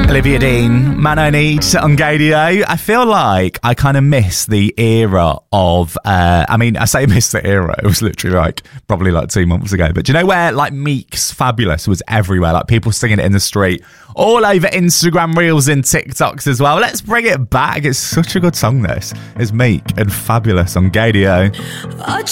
Olivia Dean, Man I Need on Gadio. I feel like I kind of miss the era of, I say miss the era, it was literally probably 2 months ago, but do you know where Meek's Fabulous was everywhere, people singing it in the street, all over Instagram Reels and TikToks as well. Let's bring it back. It's such a good song, this. It's Meek and Fabulous on Gadio.